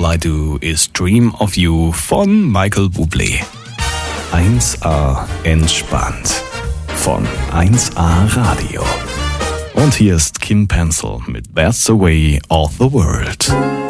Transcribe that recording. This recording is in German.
I Do Is Dream of You von Michael Bublé. 1A entspannt von 1A Radio. Und hier ist Kim Pencil mit That's the Way of the World.